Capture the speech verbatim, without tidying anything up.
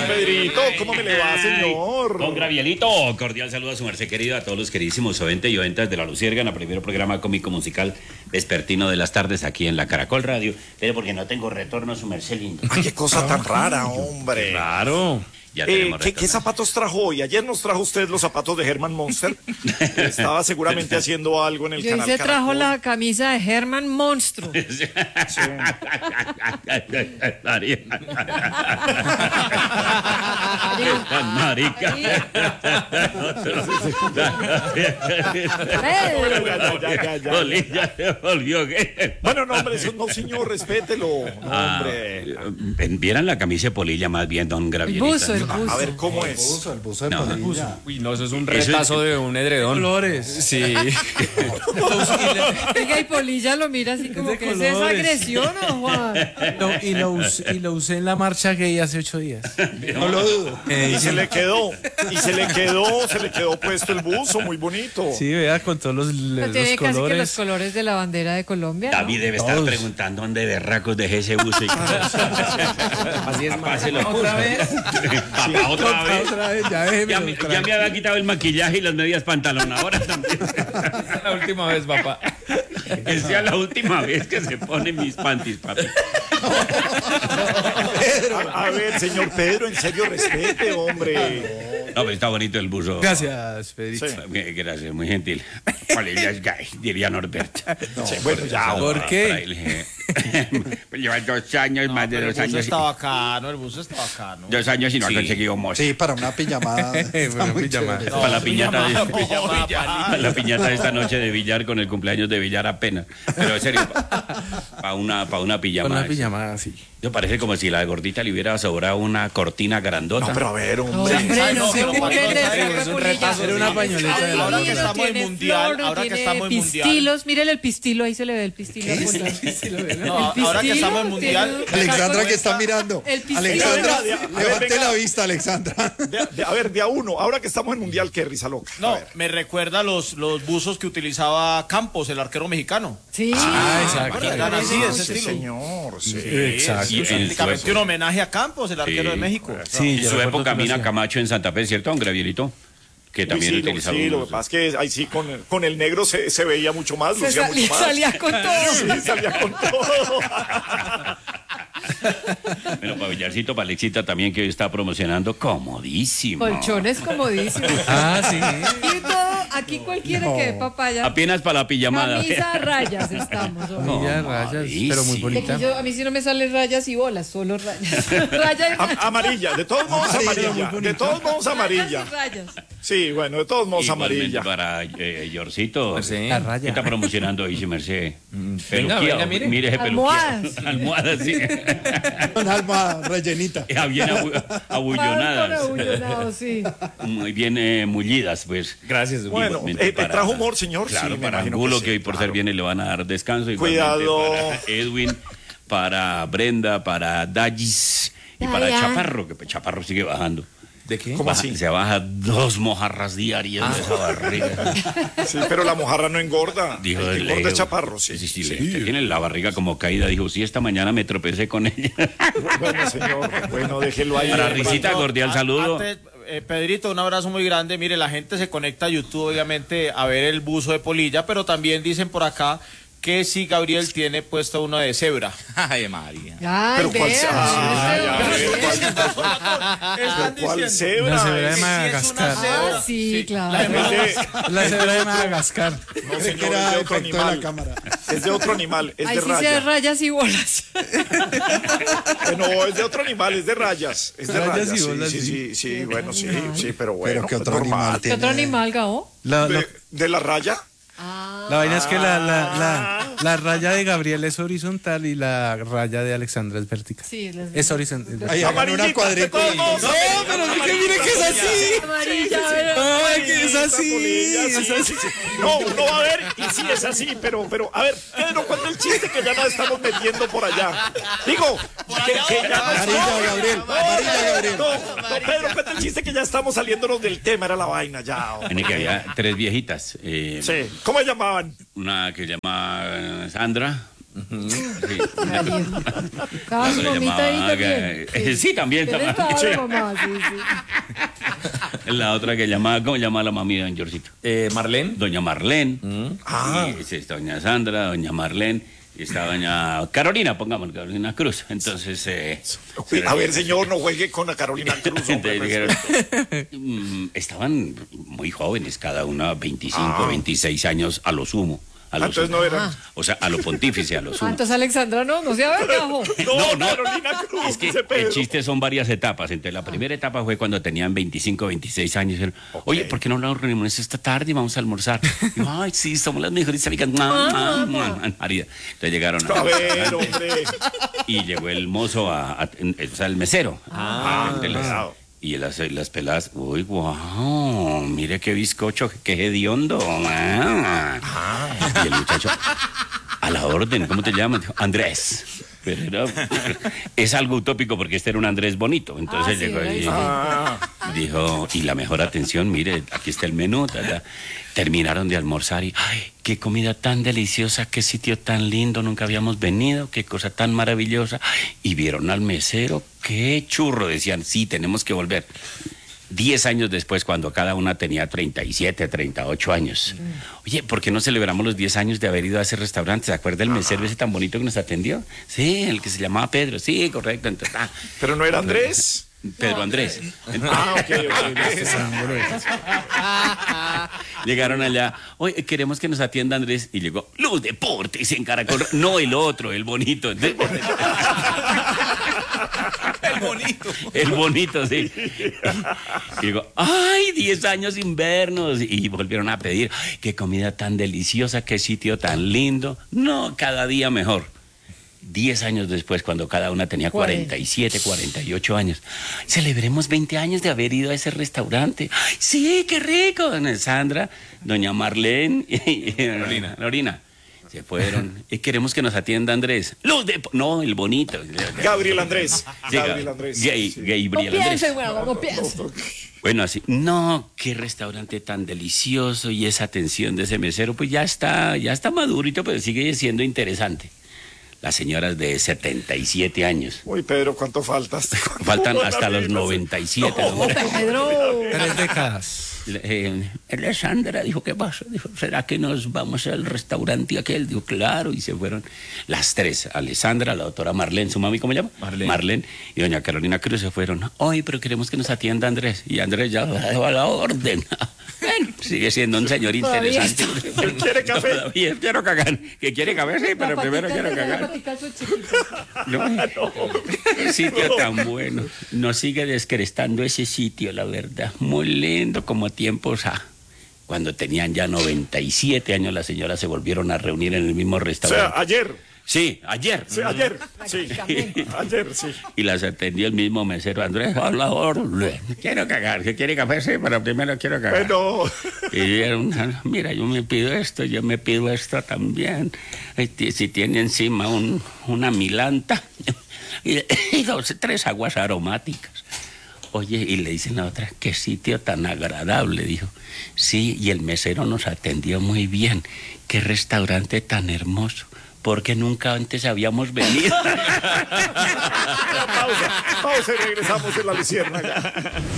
Pedrito, ¿cómo me le va, señor? Don Gravielito, cordial saludo a su merced querido, a todos los queridísimos oyentes y oyentas de La Luciérgana, primer programa cómico musical vespertino de las tardes aquí en la Caracol Radio. Pero porque no tengo retorno, su merced lindo. Ay, qué cosa tan rara, hombre. Claro. Ya Eh, ¿qué, ¿Qué zapatos trajo hoy? Ayer nos trajo usted los zapatos de Herman Monster. Estaba seguramente haciendo algo en el Yo canal se Caracol. trajo la camisa de Herman Monstruo. Sí. María. Tan marica. Ya, ya, ya, ya. Bolilla se volvió gay. Bueno, no, hombre, eso no, señor, respételo. No, Ah, hombre. eh, vieran la camisa de Polilla más bien, don El Gravielito. buzo, el A buzo. ver, ¿cómo El es? buzo, el buzo de No. Polilla. Uy, no, eso es un Eso es- retazo de un edredón. Colores. Sí. Oiga, y Polilla lo mira así como de que ¿es esa colores. agresión o Juan? Lo- y, lo usé, y lo usé en la marcha gay hace ocho días. No lo dudo. Eh, Y se le quedó, y se le quedó, se le quedó puesto el buzo, muy bonito. sí, vea, con todos los, No los tiene casi que los colores. colores de la bandera de Colombia, ¿no? David debe estar Todos. preguntando dónde berracos dejé ese buzo. Y... Así es, Papá se lo puso. ¿Otra vez? Papá, otra vez. Otra vez, ya déjeme Ya me, otra ya vez. me había quitado el maquillaje y las medias pantalonadoras también. la última vez, papá. Que sea la última vez que se pone mis panties, papi. A, a ver, señor Pedro, en serio, respete, hombre. No, pero está bonito el buzo. Gracias, Pedrito. Sí. Eh, Gracias, muy gentil. Polilla es gay, diría Norberto. Sí, bueno, ya. ¿Por qué? Lleva dos años, más de Pero dos el buzo años. está bacano, el buzo está bacano. Dos años y no ha conseguido mozo. Sí, para una pijamada. está Una muy pijamada. chévere. Para la piñata, de, Pijama, para la piñata de esta noche de billar con el cumpleaños de billar apenas. Pero en serio, para una, pa una Con pijama. una pijamada así. Yo parece como si la gordita le hubiera sobrado una cortina grandota. No, pero a ver, No, hombre. hombre, Ay, no no, se pero burlen de Juanito, esa es un Polilla. retazo. Era una pañoleta de la Ahora vida. que estamos en Tiene mundial, flor, ahora que tiene estamos en mundial. pistilos, mírele el pistilo, ahí se le ve el pistilo. No, El ahora que pistilo estamos en mundial. tiene- Alexandra que está mirando. El pistilo. Alexandra, Venga, venga, levante venga. la vista, Alexandra. De, de- a ver, de a uno, ahora que estamos en Mundial, qué risa loca. A No, ver. me recuerda los, los buzos que utilizaba Campos, el arquero mexicano. Sí. Ah, exacto. Eran así, de ese Sí, estilo. señor, sí. Exacto. Y en su Prácticamente época- un homenaje a Campos, el arquero Sí. de México. Sí, En yo su recuerdo época que lo Mina hacía. Camacho en Santa Fe, ¿cierto, don Gravielito? Que Uy, también sí, lo, utilizaba sí, lo unos- que pasa es que ahí sí con, el- con el negro se, se veía mucho más, Se lucía salía, mucho más. salía con todo. Sí, salía con todo. Bueno, para Villarcito, para Alexita también, que hoy está promocionando comodísimo. Colchones comodísimos. Ah, sí. Y todo, aquí cualquiera que dé papaya. Apenas para la pijamada. Camisa a rayas estamos. hombre. Camilla, rayas, pero muy De bonita. aquí yo- a mí sí no me salen rayas y bolas, solo rayas. Rayas y A- amarilla, de todos modos amarilla. De todos modos amarilla. Rayas y rayas. Sí, bueno, de todos modos Igualmente amarilla. para eh, Yorcito. Pues sí. La ¿Qué raya. está promocionando ahí, su merced? venga, Peluquía, venga, mire. mire ese Almohadas. peluquía. Almohadas, sí. Con alma rellenita. Ya bien abu- Van con abullonadas. abullonados, sí. Muy bien eh, mullidas, pues. Gracias, don Bueno, Igualmente eh, para- trajo humor, señor. Claro, Sí, me para imagino Angulo, sí, que hoy por claro. ser viernes le van a dar descanso. Igualmente Cuidado. Para Edwin, para Brenda, para Dallis y para Dayan. Chaparro, que Chaparro sigue bajando. ¿De qué? ¿Cómo Baja- así? Se baja dos mojarras diarias de esa barriga. Sí, pero la mojarra no engorda. Dijo El que el engorda Leo. es chaparro, sí. Sí, sí, le- tiene la barriga como caída. Dijo, sí, esta mañana me tropecé con ella. Bueno, señor, bueno, déjelo ahí. Para hombre. Risita, cordial A- saludo. antes, eh, Pedrito, un abrazo muy grande. Mire, la gente se conecta a YouTube, obviamente, a ver el buzo de Polilla, pero también dicen por acá que sí, Gabriel tiene puesto uno de cebra. Ay, María. Ay, Pero ¿cuál vea, se- Ah, este ya, hombre. Están ¿Cuál diciendo cebra? Una cebra de Es- que sí es Madagascar. una cebra. Ah, sí, claro. La de es Madagascar. de- La cebra de Madagascar. No, Cree señor, que es era de otro efecto de la animal. cámara. Es de otro animal, es Ahí de sí se de rayas. rayas y bolas. Eh, No, es de otro animal, es de rayas. Es de Rayas rayas. y Sí, bolas, sí, sí. sí, sí, bueno, sí, animal. sí, pero bueno. Pero qué es otro normal. animal ¿Qué tiene. otro animal, Gabo? La, la- ¿De, de la raya? la vaina es que la, la, la, la raya de Gabriel es horizontal y la raya de Alexandra es vertical. Sí, las- Es horizontal. Ahí hagan una Amarillita, de cuadrícula. todos modos. No, pero es que mire que es así. Amarilla, pero- Ay, que es así. Polilla, sí, es así. sí, sí. No, uno va a ver y sí es así, pero, pero, a ver, Pedro, ¿cuál es el chiste que ya nos estamos metiendo por allá? Digo, que, que ya nos... Amarilla, Gabriel. Amarilla, Gabriel. No, no, Pedro, ¿cuál es el chiste que ya estamos saliéndonos del tema? Era la vaina ya. hombre. Tiene que había tres viejitas. eh, Sí, ¿cómo se llamaban? Una que se llama eh, Sandra, Sí. Estaba su Se mamita ahí llamaba, también. eh, sí, también ¿Quién estaba. estaba la mamá? Sí, sí. La otra que llamaba, ¿cómo llamaba la mami de don Georgito? Eh, Marlene. Doña Marlene. Ah. Y, sí, está doña Sandra, doña Marlene. Y está doña Carolina, pongamos, Carolina Cruz. Entonces, eh, Uy, a ver, señor, no juegue con la Carolina Cruz. hombre, entonces pues. dijeron, mm, estaban muy jóvenes, cada una veinticinco, Ah. veintiséis años a lo sumo. A lo Entonces sumo. no eran. O sea, a lo pontífice, a lo Ah, sumo. entonces Alexandra no, no se avergajo. No, No, no. Carolina Cruz, Es que dice el Pedro. chiste son varias etapas. Entonces, la primera etapa fue cuando tenían veinticinco, veintiséis años. Dijeron, oye, ¿por qué no nos reunimos esta tarde y vamos a almorzar? Y yo, ay, sí, somos las mejores amigas. Mua, mua, mua. María. Entonces llegaron A ver, hombre. y llegó el mozo, a, a- en- o sea, el mesero. Ah, De las- claro. y las, las peladas, uy, wow, mire qué bizcocho, qué hediondo. Ah. Y el muchacho, a la orden, ¿cómo te llamas? Dijo, Andrés. Pero era- es algo utópico porque este era un Andrés bonito. Entonces Ah, sí, llegó era y distinto. dijo, y la mejor atención, mire, aquí está el menú. Ta, ta. Terminaron de almorzar y, ay, qué comida tan deliciosa, qué sitio tan lindo, nunca habíamos venido, qué cosa tan maravillosa. Ay, y vieron al mesero, qué churro, decían, sí, tenemos que volver. Diez años después, cuando cada una tenía treinta y siete, treinta y ocho años. Oye, ¿por qué no celebramos los diez años de haber ido a ese restaurante? ¿Se acuerda el mesero ese tan bonito que nos atendió? Sí, el que se llamaba Pedro. Sí, correcto. Entonces, ah, Pero no era Andrés. Pedro Andrés. Ah, ok, ok. Llegaron allá, oye, queremos que nos atienda Andrés. Y llegó, Luz Deportes en Caracol. No, el otro, el bonito. El bonito. El bonito, sí. Y digo, ay, diez años sin vernos. Y volvieron a pedir, ay, qué comida tan deliciosa, qué sitio tan lindo. No, cada día mejor. Diez años después, cuando cada una tenía cuarenta y siete, cuarenta y ocho años, celebremos veinte años de haber ido a ese restaurante. Ay, sí, qué rico. Doña Sandra, doña Marlene y Lorina. Lorina. Se fueron. Y queremos que nos atienda Andrés. Luz de... No, el bonito. Gabriel Andrés. Sí, Gabriel Andrés. Gay, Sí. Gabriel No Andrés. piensen, bueno, no piensen. Bueno, así, no, qué restaurante tan delicioso y esa atención de ese mesero, pues ya está, ya está madurito, pero sigue siendo interesante. Las señoras de setenta y siete años. Uy, Pedro, ¿cuánto faltas? Faltan hasta los noventa y siete. No, Pedro. Tres décadas. Eh, Alessandra dijo, ¿qué pasa? Dijo, ¿será que nos vamos al restaurante aquel? Dijo, claro, y se fueron las tres. Alessandra, la doctora Marlene, su mami, ¿cómo se llama? Marlene. Marlene y doña Carolina Cruz se fueron. Hoy, pero queremos que nos atienda Andrés. Y Andrés ya dejó a la orden. Bueno, sigue siendo un señor Todavía interesante. ¿Él quiere café? Todavía quiero cagar. Que quiere café, sí, pero La primero patica- quiero la cagar. patica es chiquita. No, qué sitio tan bueno. Nos sigue descrestando ese sitio, la verdad. Muy lindo, como tiempos a... Cuando tenían ya noventa y siete años, las señoras se volvieron a reunir en el mismo O sea, restaurante. ayer. Sí, ayer. Sí, ayer. Sí. Prácticamente. Ayer, sí. Y las atendió el mismo mesero, Andrés. Hola, orden. Quiero cagar. ¿Que quiere café? Sí, pero primero quiero cagar. Bueno. Y dijeron, mira, yo me pido esto, yo me pido esto también. Este, si tiene encima un, una milanta y, y dos, tres aguas aromáticas. Oye, y le dicen la otra, qué sitio tan agradable, dijo. Sí, y el mesero nos atendió muy bien. Qué restaurante tan hermoso. Porque nunca antes habíamos venido. Pausa, pausa y regresamos en la Luciérnaga.